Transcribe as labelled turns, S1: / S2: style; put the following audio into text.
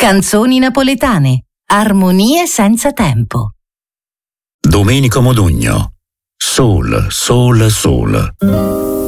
S1: Canzoni napoletane. Armonie senza tempo.
S2: Domenico Modugno. Sol, sol, sol.